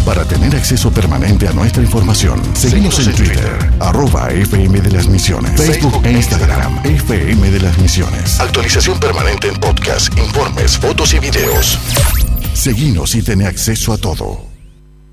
Para tener acceso permanente a nuestra información, seguimos en Twitter, @FM de las Misiones, Facebook e Instagram, FM de las Misiones. Actualización permanente en podcast, informes, fotos y videos. Seguinos y ten acceso a todo.